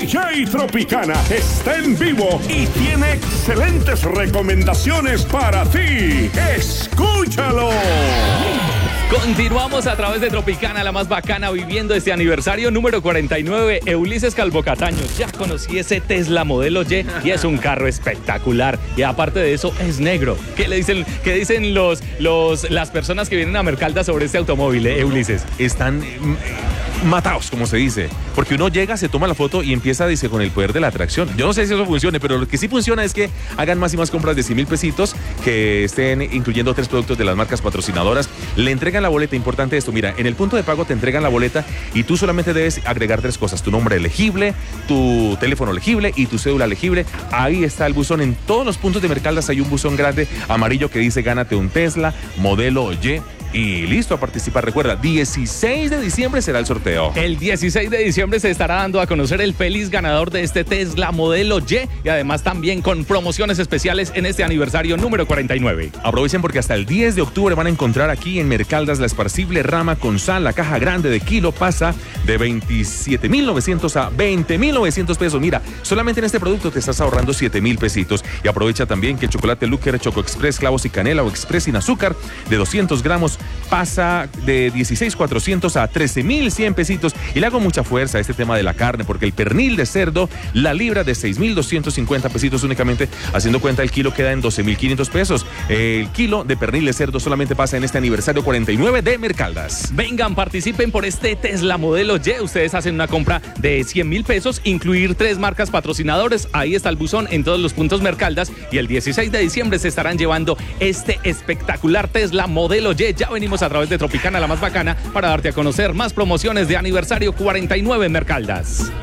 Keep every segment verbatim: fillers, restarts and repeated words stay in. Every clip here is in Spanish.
Jay Tropicana está en vivo y tiene excelentes recomendaciones para ti. ¡Escúchalo! Continuamos a través de Tropicana, la más bacana, viviendo este aniversario número cuarenta y nueve. Ulises Calvo Cataño, ya conocí ese Tesla modelo Y y es un carro espectacular. Y aparte de eso, es negro. ¿Qué le dicen, qué dicen los, los, las personas que vienen a Mercalda sobre este automóvil, eh, Ulises? Están eh, matados, como se dice. Porque uno llega, se toma la foto y empieza, dice, con el poder de la atracción. Yo no sé si eso funcione, pero lo que sí funciona es que hagan más y más compras de cien mil pesitos, que estén incluyendo tres productos de las marcas patrocinadoras. Le entregan la boleta, importante esto, mira, en el punto de pago te entregan la boleta y tú solamente debes agregar tres cosas: tu nombre elegible, tu teléfono elegible y tu cédula elegible. Ahí está el buzón. En todos los puntos de Mercaldas hay un buzón grande amarillo que dice gánate un Tesla modelo Y. Y listo a participar. Recuerda, dieciséis de diciembre será el sorteo. El dieciséis de diciembre se estará dando a conocer el feliz ganador de este Tesla modelo Y y además también con promociones especiales en este aniversario número cuarenta y nueve. Aprovechen porque hasta el diez de octubre van a encontrar aquí en Mercaldas la esparcible rama con sal. La caja grande de kilo pasa de veintisiete mil novecientos a veinte mil novecientos pesos. Mira, solamente en este producto te estás ahorrando siete mil pesitos. Y aprovecha también que el chocolate Lucker Choco Express, clavos y canela o Express sin azúcar de doscientos gramos pasa de dieciséis mil cuatrocientos a trece mil cien pesitos. Y le hago mucha fuerza a este tema de la carne porque el pernil de cerdo, la libra de seis mil doscientos cincuenta pesitos únicamente, haciendo cuenta el kilo queda en doce mil quinientos pesos. El kilo de pernil de cerdo solamente pasa en este aniversario cuarenta y nueve de Mercaldas. Vengan, participen por este Tesla modelo Y. Ustedes hacen una compra de cien mil pesos, incluir tres marcas patrocinadores. Ahí está el buzón en todos los puntos Mercaldas y el dieciséis de diciembre se estarán llevando este espectacular Tesla modelo Y. Ya venimos a través de Tropicana, la más bacana, para darte a conocer más promociones de aniversario cuarenta y nueve en Mercaldas.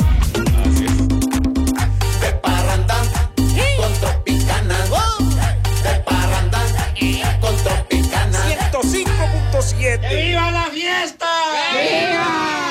De parranda con Tropicana. De parranda con Tropicana. ciento cinco punto siete. ¡Viva la fiesta!